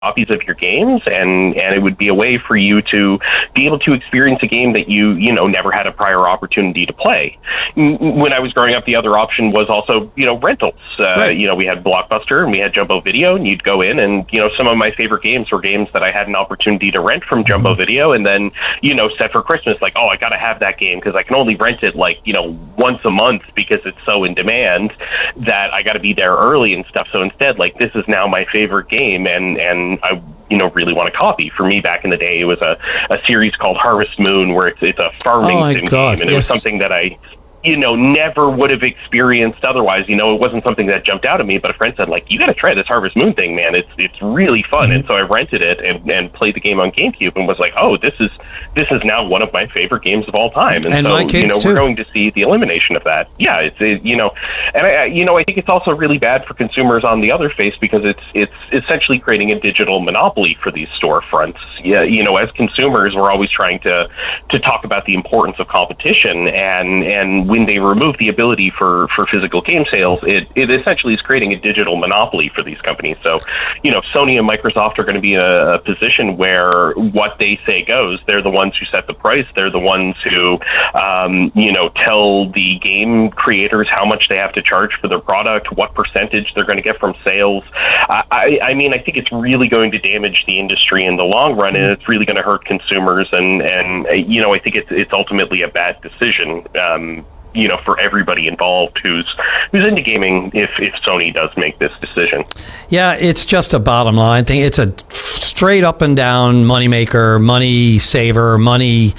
copies of your games, and it would be a way for you to be able to experience a game that you never had a prior opportunity to play. When I was growing up, the other option was also rentals. Right. We had Blockbuster and we had Jumbo Video, and you'd go in and some of my favorite games were games that I had an opportunity to rent from Jumbo Video, and then set for Christmas, like, oh, I got to have that game because I can only rent it once a month because it's so in demand that I got to be there early and stuff. So instead, like, this is now my favorite game, and I really want a copy. For me, back in the day, it was a series called Harvest Moon, where it's a farming sim game, and it was something that I never would have experienced otherwise. It wasn't something that jumped out at me, but a friend said, like, you got to try this Harvest Moon thing, man. It's really fun. And so I rented it and played the game on GameCube and was like, oh, this is now one of my favorite games of all time. And so, my kids too. We're going to see the elimination of that. Yeah, and I think it's also really bad for consumers on the other face because it's essentially creating a digital monopoly for these storefronts. Yeah, as consumers, we're always trying to talk about the importance of competition, and when they remove the ability for physical game sales, it essentially is creating a digital monopoly for these companies. So, Sony and Microsoft are going to be in a position where what they say goes. They're the ones who set the price. They're the ones who, tell the game creators how much they have to charge for their product, what percentage they're going to get from sales. I think it's really going to damage the industry in the long run, and it's really going to hurt consumers. And I think it's ultimately a bad decision. For everybody involved who's into gaming, if Sony does make this decision. Yeah, it's just a bottom line thing. It's a straight up and down moneymaker, money saver, money.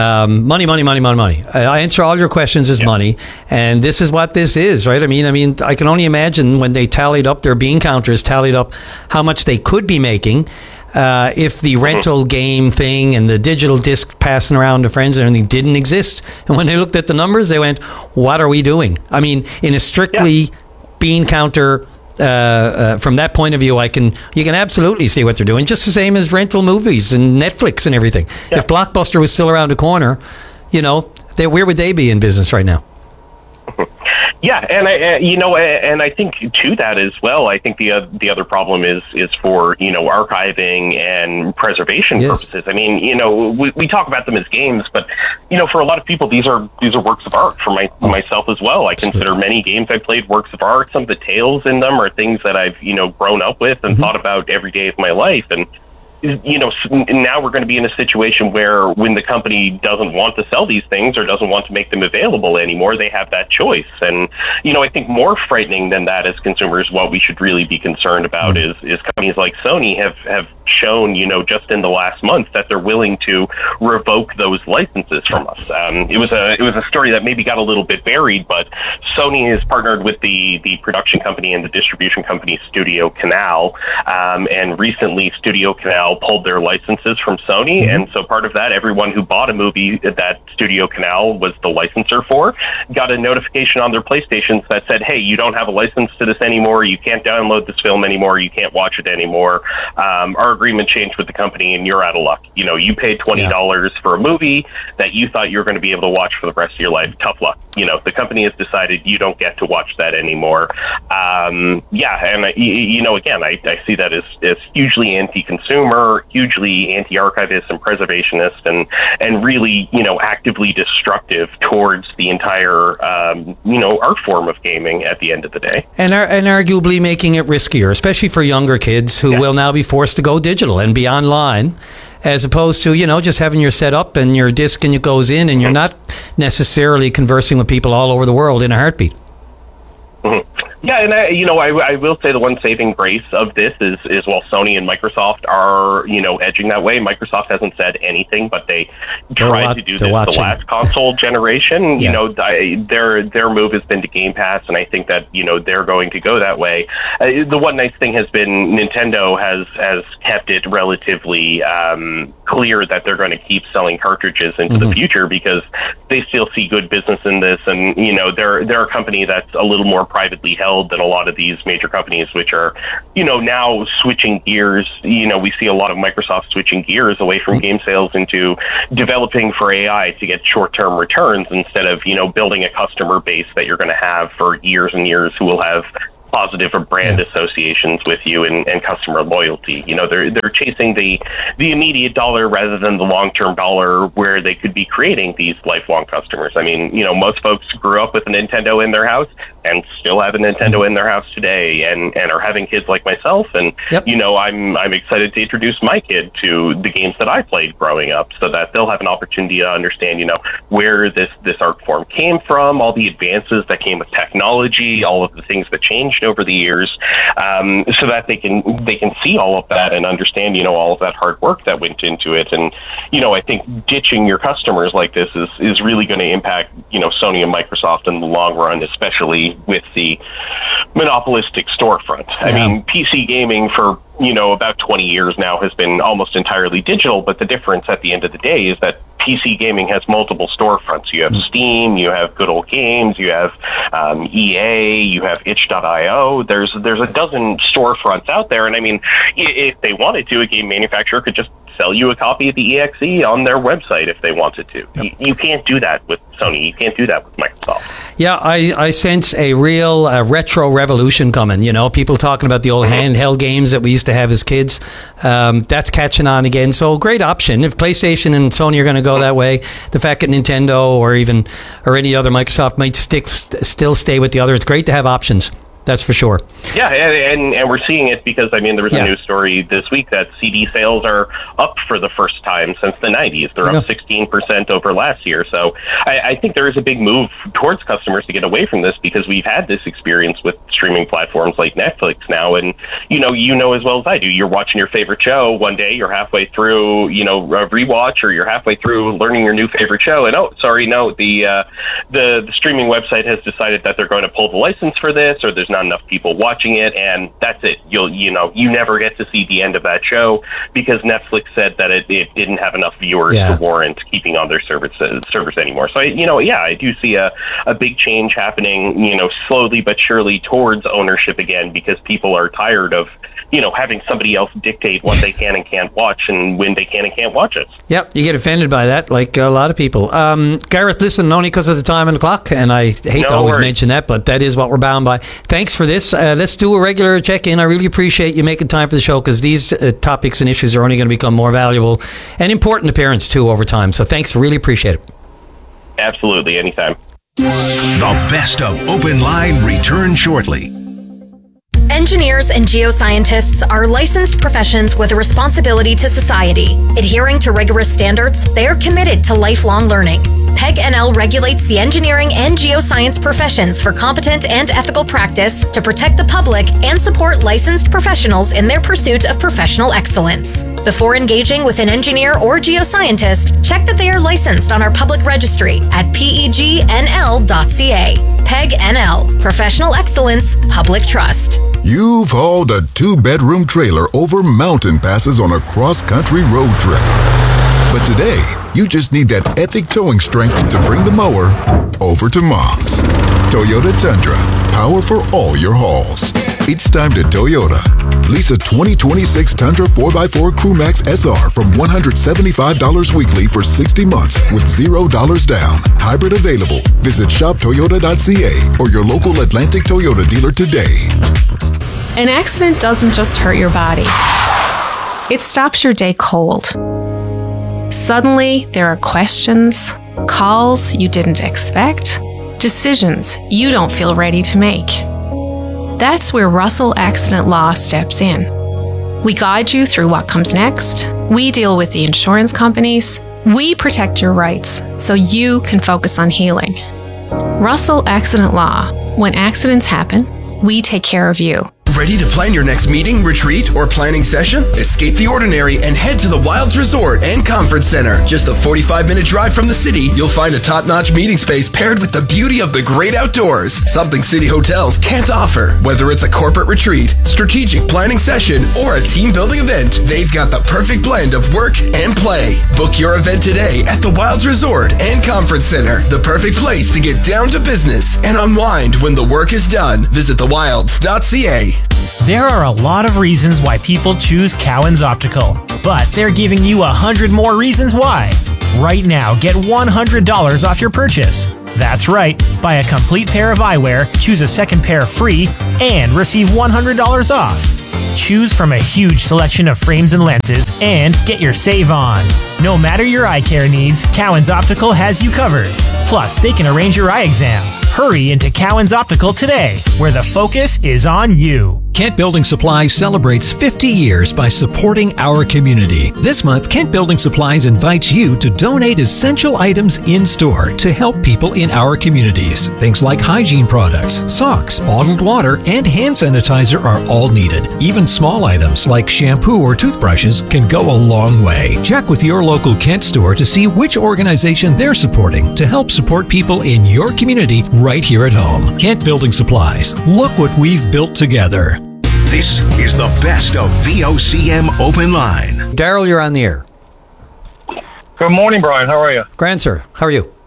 I answer all your questions as money, and this is what this is, right? I mean, I can only imagine when they tallied up their bean counters, tallied up how much they could be making. If the rental game thing and the digital disc passing around to friends and everything didn't exist. And when they looked at the numbers, they went, what are we doing? I mean, in a strictly bean counter, from that point of view, you can absolutely see what they're doing. Just the same as rental movies and Netflix and everything. Yeah. If Blockbuster was still around the corner, where would they be in business right now? Yeah, and I think to that as well. I think the other problem is for archiving and preservation purposes. I mean, we talk about them as games, but for a lot of people, these are works of art. For myself as well, I consider many games I played works of art. Some of the tales in them are things that I've grown up with and thought about every day of my life. And now we're going to be in a situation where when the company doesn't want to sell these things or doesn't want to make them available anymore, they have that choice. And, I think more frightening than that as consumers, what we should really be concerned about is companies like Sony have shown, just in the last month that they're willing to revoke those licenses from us. It was a story that maybe got a little bit buried, but Sony has partnered with the production company and the distribution company Studio Canal, and recently Studio Canal pulled their licenses from Sony, and so part of that, everyone who bought a movie that Studio Canal was the licensor for got a notification on their PlayStations that said, hey, you don't have a license to this anymore, you can't download this film anymore, you can't watch it anymore. Our agreement changed with the company and you're out of luck. You paid $20 for a movie that you thought you were going to be able to watch for the rest of your life. Tough luck. The company has decided you don't get to watch that anymore. And again, I see that as hugely anti-consumer, hugely anti-archivist and preservationist, and really, actively destructive towards the entire, art form of gaming at the end of the day. And arguably making it riskier, especially for younger kids who will now be forced to go digital and be online, as opposed to, just having your setup and your disc and it goes in and you're not necessarily conversing with people all over the world in a heartbeat. Mm-hmm. Yeah, and I will say the one saving grace of this is while Sony and Microsoft are, edging that way, Microsoft hasn't said anything, but they tried to do this the last console generation. Their move has been to Game Pass, and I think that, they're going to go that way. The one nice thing has been Nintendo has kept it relatively clear that they're going to keep selling cartridges into the future because they still see good business in this, and, they're a company that's a little more privately held than a lot of these major companies, which are, now switching gears. We see a lot of Microsoft switching gears away from game sales into developing for AI to get short-term returns instead of, building a customer base that you're going to have for years and years who will have positive or brand associations with you and customer loyalty. You know, they're chasing the immediate dollar rather than the long-term dollar, where they could be creating these lifelong customers. I mean, you know, most folks grew up with a Nintendo in their house and still have a Nintendo in their house today, and are having kids like myself. And you know, I'm excited to introduce my kid to the games that I played growing up, so that they'll have an opportunity to understand, you know, where this art form came from, all the advances that came with technology, all of the things that changed over the years, so that they can see all of that and understand, you know, all of that hard work that went into it. And, you know, I think ditching your customers like this is really going to impact, you know, Sony and Microsoft in the long run, especially with the monopolistic storefront. I mean, PC gaming for, you know, about 20 years now has been almost entirely digital, but the difference at the end of the day is that PC gaming has multiple storefronts. You have Steam, you have Good Old Games, you have EA, you have itch.io. There's a dozen storefronts out there, and I mean, if they wanted to, a game manufacturer could just sell you a copy of the EXE on their website if they wanted to. You can't do that with Sony. You can't do that with Microsoft. Yeah, I sense a real retro revolution coming. You know, people talking about the old handheld games that we used to have as kids. That's catching on again. So great option. If PlayStation and Sony are going to go that way, the fact that Nintendo or any other Microsoft might still stay with the other, it's great to have options. That's for sure. Yeah, and we're seeing it because, I mean, there was a news story this week that CD sales are up for the first time since the 90s. They're up 16% over last year. So I think there is a big move towards customers to get away from this, because we've had this experience with streaming platforms like Netflix now. And, you know as well as I do, you're watching your favorite show one day, you're halfway through, you know, a rewatch, or you're halfway through learning your new favorite show, and the streaming website has decided that they're going to pull the license for this, or there's not enough people watching it, and that's it. You never get to see the end of that show because Netflix said that it didn't have enough viewers to warrant keeping on their servers anymore. So I do see a big change happening, you know, slowly but surely towards ownership again, because people are tired of, you know, having somebody else dictate what they can and can't watch and when they can and can't watch it. Yep, you get offended by that, like a lot of people. Gareth, listen, only because of the time and the clock, and I hate to always mention that, but that is what we're bound by. Thanks for this. Let's do a regular check-in. I really appreciate you making time for the show, because these topics and issues are only going to become more valuable and important to parents, too, over time. So thanks. Really appreciate it. Absolutely. Anytime. The best of Open Line return shortly. Engineers and geoscientists are licensed professions with a responsibility to society. Adhering to rigorous standards, they are committed to lifelong learning. PEG NL regulates the engineering and geoscience professions for competent and ethical practice to protect the public and support licensed professionals in their pursuit of professional excellence. Before engaging with an engineer or geoscientist, check that they are licensed on our public registry at pegnl.ca. PEG NL, Professional Excellence, Public Trust. You've hauled a 2-bedroom trailer over mountain passes on a cross-country road trip. But today, you just need that epic towing strength to bring the mower over to Mom's. Toyota Tundra, power for all your hauls. It's time to Toyota. Lease a 2026 Tundra 4x4 Crewmax SR from $175 weekly for 60 months with $0 down. Hybrid available. Visit shoptoyota.ca or your local Atlantic Toyota dealer today. An accident doesn't just hurt your body. It stops your day cold. Suddenly, there are questions, calls you didn't expect, decisions you don't feel ready to make. That's where Russell Accident Law steps in. We guide you through what comes next. We deal with the insurance companies. We protect your rights so you can focus on healing. Russell Accident Law. When accidents happen, we take care of you. Ready to plan your next meeting, retreat, or planning session? Escape the ordinary and head to the Wilds Resort and Conference Center. Just a 45-minute drive from the city, you'll find a top-notch meeting space paired with the beauty of the great outdoors. Something city hotels can't offer. Whether it's a corporate retreat, strategic planning session, or a team-building event, they've got the perfect blend of work and play. Book your event today at the Wilds Resort and Conference Center. The perfect place to get down to business and unwind when the work is done. Visit thewilds.ca. There are a lot of reasons why people choose Cowan's Optical, but they're giving you 100 more reasons why. Right now, get $100 off your purchase. That's right. Buy a complete pair of eyewear, choose a second pair free, and receive $100 off. Choose from a huge selection of frames and lenses and get your save on. No matter your eye care needs, Cowan's Optical has you covered. Plus, they can arrange your eye exam. Hurry into Cowan's Optical today, where the focus is on you. Kent Building Supplies celebrates 50 years by supporting our community. This month, Kent Building Supplies invites you to donate essential items in-store to help people in our communities. Things like hygiene products, socks, bottled water, and hand sanitizer are all needed. Even small items like shampoo or toothbrushes can go a long way. Check with your local Kent store to see which organization they're supporting to help support people in your community right here at home. Kent Building Supplies. Look what we've built together. This is the best of VOCM Open Line. Daryl, you're on the air. Good morning, Brian. How are you? Grand, sir. How are you?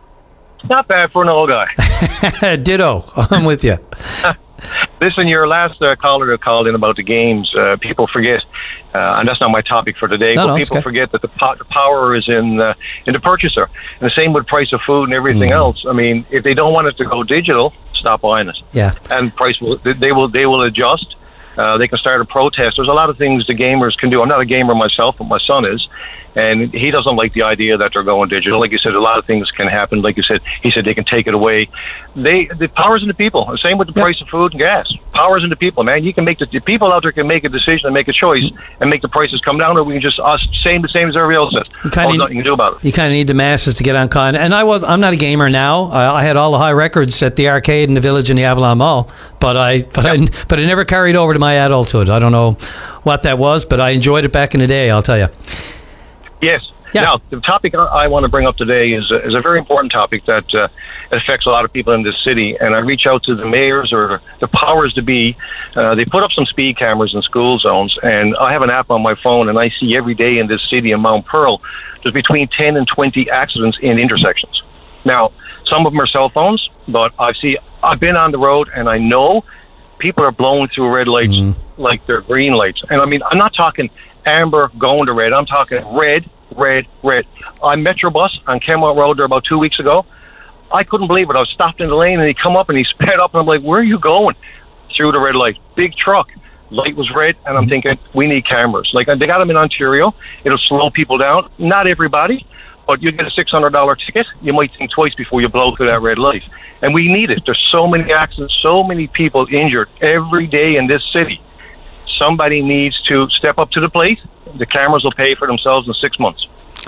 Not bad for an old guy. Ditto. I'm with you. Listen, your last caller that called in about the games, people forget, and that's not my topic for today, but people forget that the power is in the purchaser. And the same with price of food and everything else. I mean, if they don't want it to go digital, stop buying it. Yeah. And price they will adjust. They can start a protest. There's a lot of things the gamers can do. I'm not a gamer myself, but my son is. And he doesn't like the idea that they're going digital. Like you said, a lot of things can happen. Like you said, he said they can take it away. The power's in the people. The same with the price of food and gas. Power's in the people, man. You can make the people out there can make a decision and make a choice and make the prices come down, or we can just the same as everybody else says. There's nothing you can do about it. You kind of need the masses to get on con. And I'm not a gamer now. I had all the high records at the arcade in the Village in the Avalon Mall, but I never carried over to my adulthood. I don't know what that was, but I enjoyed it back in the day, I'll tell you. Yes. Yeah. Now, the topic I want to bring up today is a very important topic that affects a lot of people in this city. And I reach out to the mayors or the powers to be. They put up some speed cameras in school zones. And I have an app on my phone, and I see every day in this city in Mount Pearl, there's between 10 and 20 accidents in intersections. Now, some of them are cell phones, but I've been on the road, and I know people are blowing through red lights like they're green lights. And I mean, I'm not talking amber going to red. I'm talking red, red, red. On Metrobus on Kenmont Road there about 2 weeks ago. I couldn't believe it. I was stopped in the lane, and he come up and he sped up, and I'm like, where are you going? Through the red light. Big truck. Light was red, and I'm thinking, we need cameras. Like, they got them in Ontario. It'll slow people down. Not everybody, but you get a $600 ticket. You might think twice before you blow through that red light. And we need it. There's so many accidents, so many people injured every day in this city. Somebody needs to step up to the plate. The cameras will pay for themselves in 6 months.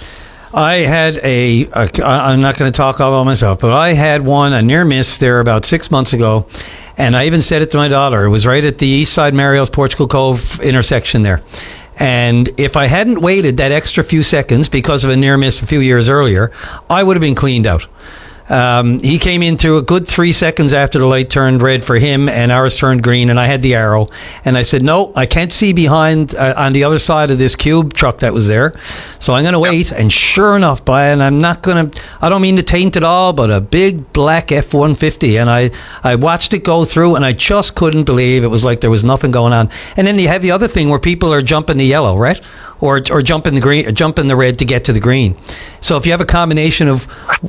I had I'm not going to talk all about myself, but I had a near miss there about 6 months ago, and I even said it to my daughter. It was right at the East Side Mario's Portugal Cove intersection there. And if I hadn't waited that extra few seconds because of a near miss a few years earlier, I would have been cleaned out. He came in through a good 3 seconds after the light turned red for him and ours turned green, and I had the arrow, and I said, no, I can't see behind on the other side of this cube truck that was there, so I'm going to wait. And sure enough, and I don't mean to taint it all, but a big black F-150, and I watched it go through, and I just couldn't believe it. Was like there was nothing going on. And then you have the other thing where people are jumping the yellow, right? Or jumping the green, or jumping the red to get to the green. So if you have a combination of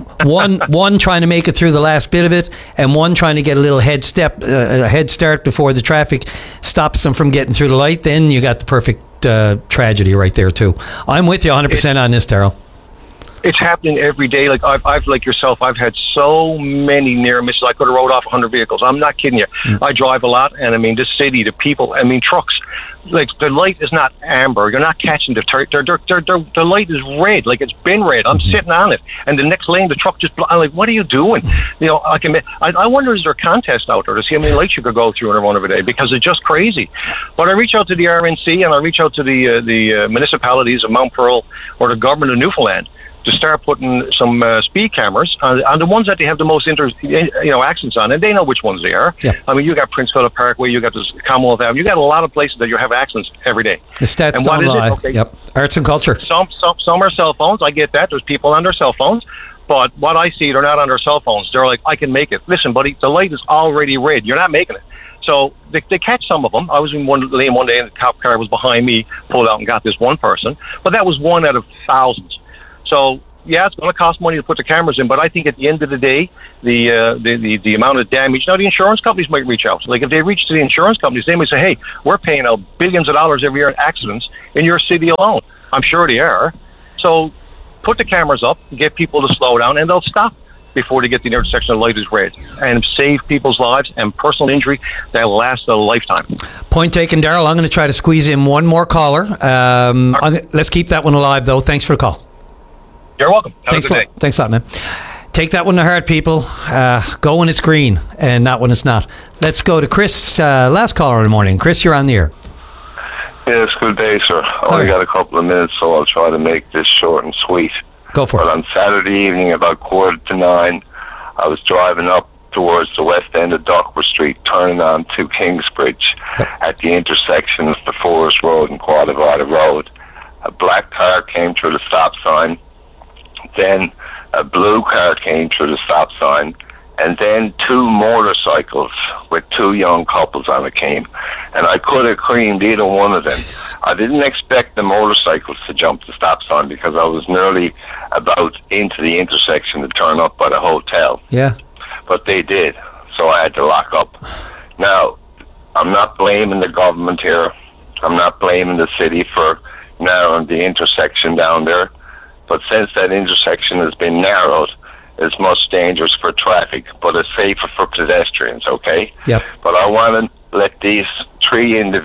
one trying to make it through the last bit of it, and one trying to get a little head start before the traffic stops them from getting through the light, then you got the perfect tragedy right there too. I'm with you 100% on this, Daryl. It's happening every day. Like I've like yourself, I've had so many near misses. I could have rode off 100 vehicles. I'm not kidding you. I drive a lot, and I mean, this city, the people, I mean, trucks. Like, the light is not amber. You're not catching the light is red. Like, it's been red. I'm sitting on it, and the next lane, the truck just. I'm like, what are you doing? You know, I wonder, is there a contest out there to see how many lights you could go through in a run of a day, because it's just crazy. But I reach out to the RNC, and I reach out to the municipalities of Mount Pearl or the government of Newfoundland to start putting some speed cameras on the ones that they have the most accidents on, and they know which ones they are. Yeah. I mean, you got Prince Philip Parkway, you got this Commonwealth Avenue, you got a lot of places that you have accidents every day. The stats don't lie. Okay. Yep. Arts and culture. Some are cell phones. I get that. There's people on their cell phones. But what I see, they're not on their cell phones. They're like, I can make it. Listen, buddy, the light is already red. You're not making it. So they catch some of them. I was in one lane one day, and the cop car was behind me, pulled out and got this one person. But that was one out of thousands. So yeah, it's going to cost money to put the cameras in, but I think at the end of the day, the amount of damage. Now, the insurance companies might reach out. Like if they reach to the insurance companies, they might say, "Hey, we're paying out billions of dollars every year in accidents in your city alone." I'm sure they are. So put the cameras up, get people to slow down, and they'll stop before they get to the intersection of light is red, and save people's lives and personal injury that lasts a lifetime. Point taken, Daryl. I'm going to try to squeeze in one more caller. Let's keep that one alive, though. Thanks for the call. You're welcome. Thanks a lot. Thanks a lot, man. Take that one to heart, people. Go when it's green and not when it's not. Let's go to Chris, last caller in the morning. Chris, you're on the air. Yes, good day, sir. I only got a couple of minutes, so I'll try to make this short and sweet. Go for it. On Saturday evening, about 8:45, I was driving up towards the west end of Dockworth Street, turning on to Kingsbridge at the intersection of the Forest Road and Quadavada Road. A black car came through the stop sign. Then a blue car came through the stop sign. And then two motorcycles with two young couples on it came. And I could have creamed either one of them. I didn't expect the motorcycles to jump the stop sign because I was nearly about into the intersection to turn up by the hotel. Yeah. But they did. So I had to lock up. Now, I'm not blaming the government here. I'm not blaming the city for narrowing the intersection down there. But since that intersection has been narrowed, it's much dangerous for traffic, but it's safer for pedestrians, okay? Yep. But I want to let these 4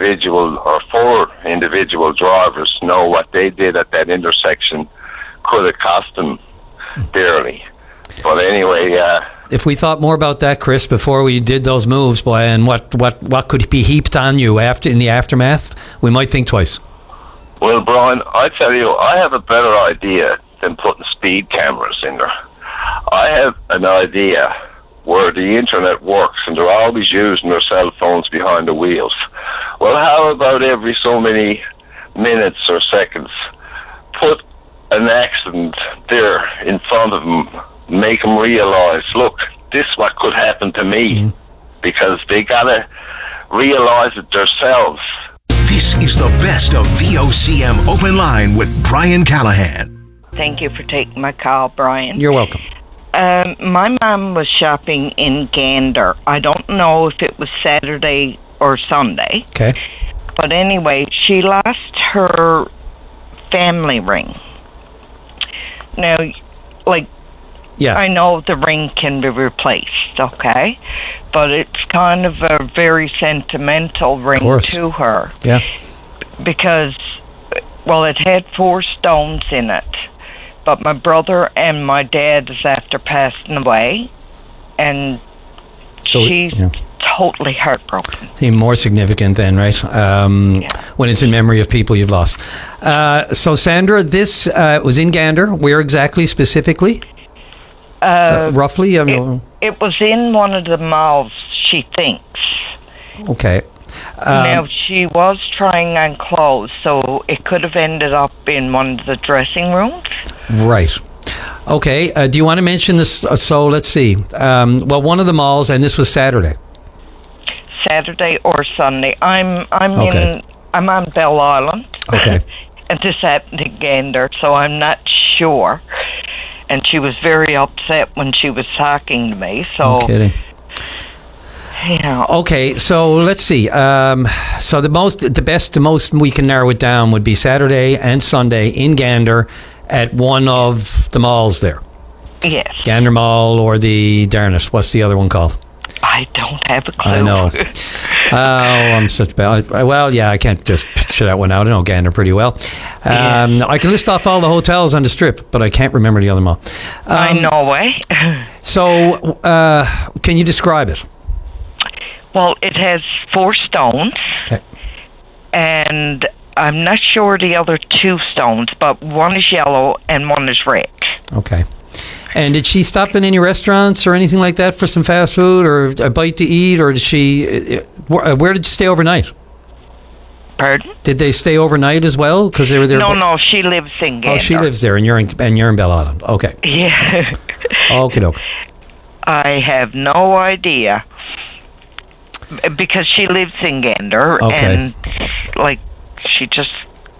individual drivers know what they did at that intersection could have cost them dearly. But anyway... if we thought more about that, Chris, before we did those moves, boy, and what could be heaped on you in the aftermath, we might think twice. Well, Brian, I tell you, I have a better idea than putting speed cameras in there. I have an idea where the internet works and they're always using their cell phones behind the wheels. Well, how about every so many minutes or seconds, put an accident there in front of them, make them realize, look, this is what could happen to me, because they got to realize it themselves. This is the best of VOCM Open Line with Brian Callahan. Thank you for taking my call, Brian. You're welcome. My mom was shopping in Gander. I don't know if it was Saturday or Sunday. Okay. But anyway, she lost her family ring. Now, I know the ring can be replaced, okay? But it's kind of a very sentimental ring to her. Yeah. Because, it had 4 stones in it. But my brother and my dad is after passing away, and she's totally heartbroken. Even more significant then, right? When it's in memory of people you've lost. So, Sandra, this was in Gander. Where exactly, specifically? Roughly? It was in one of the malls, she thinks. Okay. Now, she was trying on clothes, so it could have ended up in one of the dressing rooms. Right. Okay. Do you want to mention this? So, let's see. One of the malls, and this was Saturday. Saturday or Sunday. I'm on Bell Island. Okay. And this happened in Gander, so I'm not sure. And she was very upset when she was talking to me. So, no kidding. Okay, so let's see. So the most we can narrow it down would be Saturday and Sunday in Gander at one of the malls there. Yes. Gander Mall or the Darnett. What's the other one called? I don't have a clue. I know. I'm such bad. Well, yeah, I can't just picture that one out. I know Gander pretty well. I can list off all the hotels on the Strip, but I can't remember the other mall. I know, So, can you describe it? Well, it has 4 stones. Okay. And I'm not sure the other 2 stones, but one is yellow and one is red. Okay. And did she stop in any restaurants or anything like that for some fast food or a bite to eat, or did she? Where did you stay overnight? Pardon? Did they stay overnight as well? Because they were there. No, she lives in Gander. Oh, she lives there, and you're in Bell Island. Okay. Yeah. Okay. I have no idea. Because she lives in Gander, and she just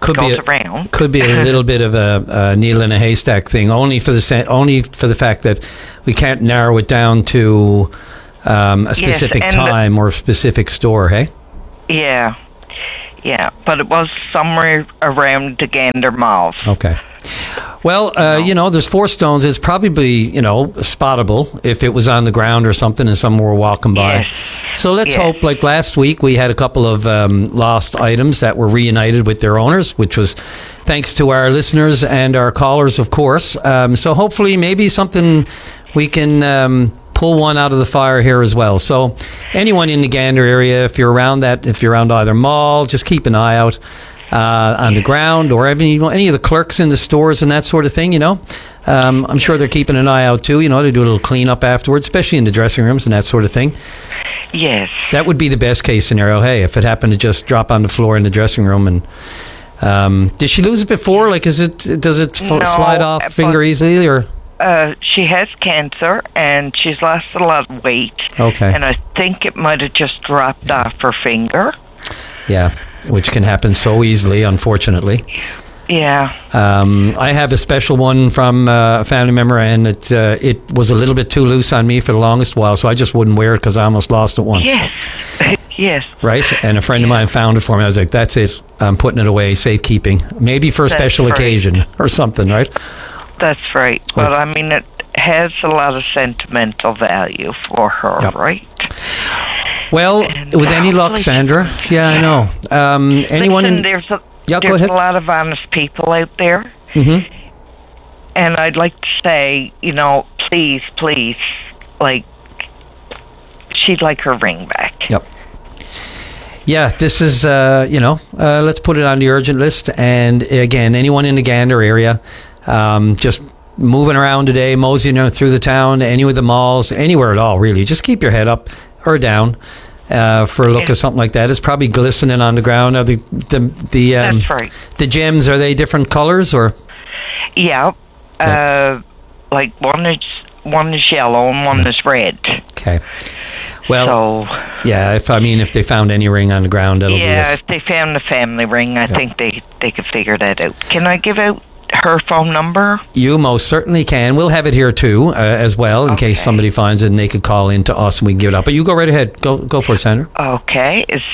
goes around. Could be a little bit of a needle in a haystack thing, only for the fact that we can't narrow it down to a specific time or a specific store, hey? Yeah, but it was somewhere around the Gander Malls. Okay. Well, there's 4 stones. It's probably, spottable if it was on the ground or something and someone were walking by. Yes. So let's hope, like last week, we had a couple of lost items that were reunited with their owners, which was thanks to our listeners and our callers, of course. So hopefully maybe something we can pull one out of the fire here as well. So anyone in the Gander area, if you're around either mall, just keep an eye out on the ground, or any of the clerks in the stores and that sort of thing, I'm sure they're keeping an eye out too, to do a little cleanup afterwards, especially in the dressing rooms and that sort of thing. Yes. That would be the best case scenario. Hey, if it happened to just drop on the floor in the dressing room and did she lose it before? Like, does it slide off finger easily, or? She has cancer, and she's lost a lot of weight. Okay. And I think it might have just dropped off her finger. Yeah, which can happen so easily, unfortunately. Yeah. I have a special one from a family member, and it was a little bit too loose on me for the longest while, so I just wouldn't wear it because I almost lost it once. Yes. Yes. Right? And a friend of mine found it for me. I was like, that's it. I'm putting it away, safekeeping. Maybe for a special occasion or something, right? That's right. But, I mean, it has a lot of sentimental value for her, right? Well, and with any luck, Sandra. Yeah, I know. Anyone Listen, there's go ahead. A lot of honest people out there. Mm-hmm. And I'd like to say, please, like, she'd like her ring back. Yep. Yeah, this is, let's put it on the urgent list. And again, anyone in the Gander area, just moving around today, moseying through the town, any of the malls, anywhere at all, really. Just keep your head up or down for a look at something like that. It's probably glistening on the ground. Are That's right. The gems, are they different colors or? Yeah. Like one is yellow and one is red. Okay. Well, if they found any ring on the ground, that'll be it. Yeah, if they found the family ring, I think they could figure that out. Can I give out her phone number? You most certainly can. We'll have it here too, as well, in case somebody finds it and they could call in to us and we can give it up. But you go right ahead. Go for it, Sandra. Okay, it's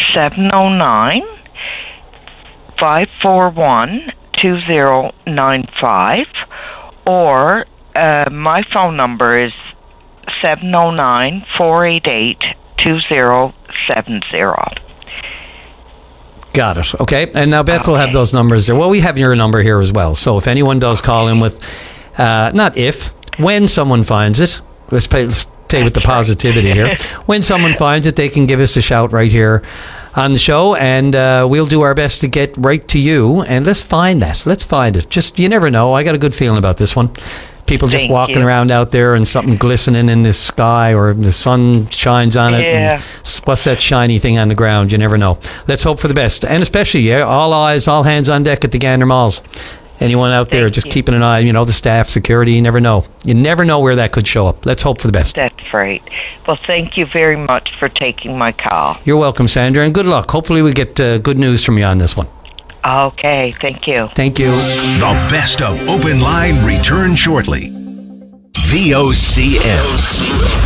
709-541-2095, or my phone number is 709-488-2070. Got it. Okay. And now Beth will have those numbers there. Well, we have your number here as well. So if anyone does call in with, when someone finds it, let's stay with the positivity here. When someone finds it, they can give us a shout right here on the show, and we'll do our best to get right to you. And let's find that. Let's find it. Just, you never know. I got a good feeling about this one. People just walking around out there and something glistening in the sky, or the sun shines on it. And what's that shiny thing on the ground? You never know. Let's hope for the best. And especially, all eyes, all hands on deck at the Gander Malls. Anyone out there just keeping an eye, the staff, security, you never know. You never know where that could show up. Let's hope for the best. That's right. Well, thank you very much for taking my call. You're welcome, Sandra, and good luck. Hopefully we get good news from you on this one. Okay, thank you. Thank you. The best of Open Line returns shortly. VOCM.